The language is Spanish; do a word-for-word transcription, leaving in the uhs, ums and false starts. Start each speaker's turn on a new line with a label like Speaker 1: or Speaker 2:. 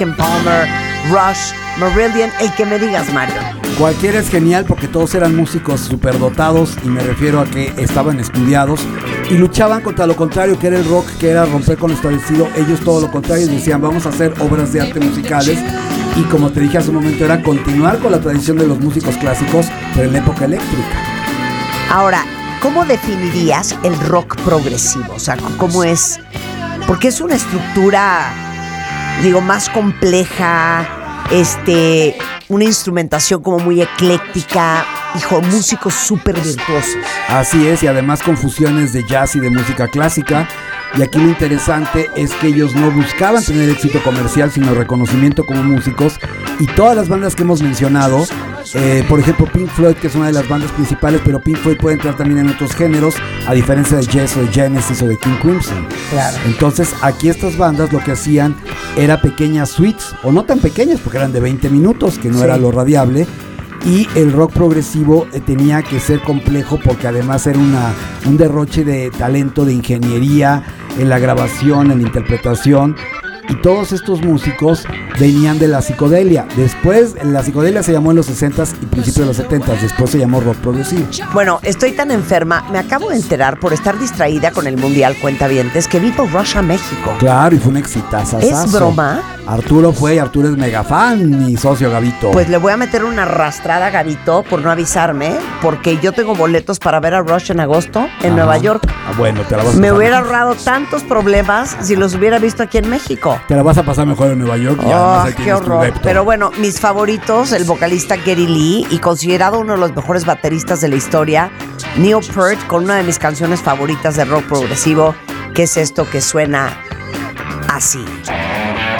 Speaker 1: Palmer, Rush, Marillion, el que me digas, Mario.
Speaker 2: Cualquiera es genial porque todos eran músicos superdotados y me refiero a que estaban estudiados y luchaban contra lo contrario que era el rock, que era romper con lo establecido. Ellos todo lo contrario decían vamos a hacer obras de arte musicales y como te dije hace un momento era continuar con la tradición de los músicos clásicos pero en la época eléctrica.
Speaker 1: Ahora, ¿cómo definirías el rock progresivo? O sea, ¿cómo es? Porque es una estructura, digo, más compleja, este, una instrumentación como muy ecléctica, hijo, músicos súper virtuosos.
Speaker 2: Así es, y además con fusiones de jazz y de música clásica. Y aquí lo interesante es que ellos no buscaban tener éxito comercial, sino reconocimiento como músicos. Y todas las bandas que hemos mencionado, eh, por ejemplo Pink Floyd, que es una de las bandas principales, pero Pink Floyd puede entrar también en otros géneros, a diferencia de Yes o de Genesis o de King Crimson.
Speaker 1: Claro.
Speaker 2: Entonces aquí estas bandas lo que hacían era pequeñas suites, o no tan pequeñas porque eran de veinte minutos, que no
Speaker 1: sí.
Speaker 2: era lo radiable. Y el rock progresivo eh, tenía que ser complejo porque además era una, un derroche de talento, de ingeniería en la grabación, en la interpretación. Y todos estos músicos venían de la psicodelia. Después, la psicodelia se llamó en los sesentas y principios de los setentas. Después se llamó rock progresivo.
Speaker 1: Bueno, estoy tan enferma. Me acabo de enterar por estar distraída con el Mundial Cuentavientes que vino Rush a México.
Speaker 2: Claro, y fue un exitazo.
Speaker 1: ¿Es broma?
Speaker 2: Arturo fue, y Arturo es mega fan, mi socio Gabito.
Speaker 1: Pues le voy a meter una arrastrada a Gabito por no avisarme, porque yo tengo boletos para ver a Rush en agosto en
Speaker 2: Ajá.
Speaker 1: Nueva York.
Speaker 2: Ah, bueno, te la vas a
Speaker 1: Me
Speaker 2: pasar
Speaker 1: hubiera
Speaker 2: mejor.
Speaker 1: ahorrado tantos problemas si los hubiera visto aquí en México.
Speaker 2: Te la vas a pasar mejor en Nueva York. Y
Speaker 1: Oh,
Speaker 2: además ahí
Speaker 1: qué
Speaker 2: tienes tu
Speaker 1: horror.
Speaker 2: depto.
Speaker 1: Pero bueno, mis favoritos, el vocalista Geddy Lee y considerado uno de los mejores bateristas de la historia, Neil Peart, con una de mis canciones favoritas de rock progresivo, que es esto que suena así.